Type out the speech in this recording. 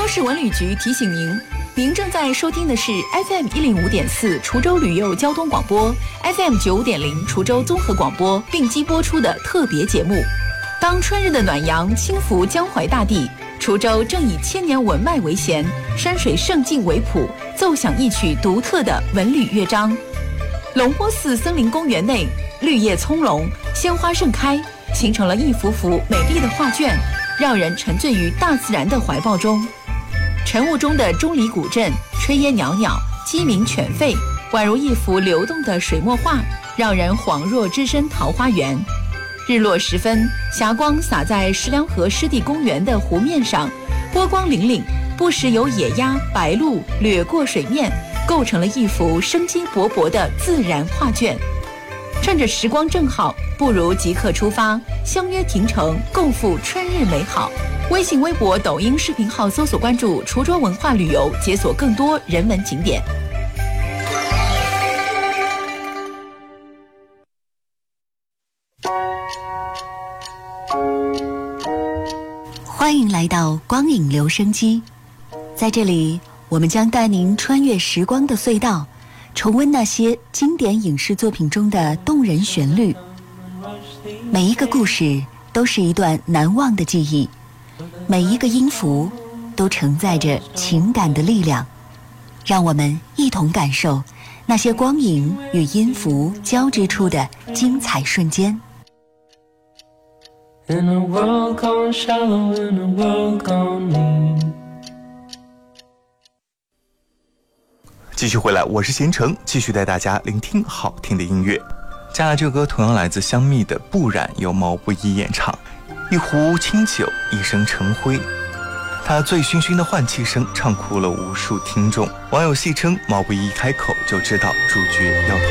市文旅局提醒您正在收听的是 FM105.4 滁州旅游交通广播 FM95.0 滁州综合广播并机播出的特别节目。当春日的暖阳轻拂江淮大地，滁州正以千年文脉为弦，山水胜境为谱，奏响一曲独特的文旅乐章。龙坡寺森林公园内绿叶葱茏，鲜花盛开，形成了一幅幅美丽的画卷，让人沉醉于大自然的怀抱中。晨雾中的钟离古镇，炊烟袅袅，鸡鸣犬吠，宛如一幅流动的水墨画，让人恍若置身桃花源。日落时分，霞光洒在石梁河湿地公园的湖面上，波光粼粼，不时有野鸭、白鹭掠过水面，构成了一幅生机勃勃的自然画卷。趁着时光正好，不如即刻出发，相约亭城，共赴春日美好。微信、微博、抖音视频号搜索关注滁州文化旅游，解锁更多人文景点。 欢迎来到光影留声机，在这里我们将带您穿越时光的隧道，重温那些经典影视作品中的动人旋律。每一个故事都是一段难忘的记忆，每一个音符都承载着情感的力量。让我们一同感受那些光影与音符交织出的精彩瞬间。 In a world gone shallow, in a world gone mean。 继续回来，我是贤成，继续带大家聆听好听的音乐。接下来这首歌同样来自香蜜的《不染》，由毛不易演唱。一壶清酒，一生成灰，他醉醺醺的换气声唱哭了无数听众。网友戏称，毛不易一开口就知道主角要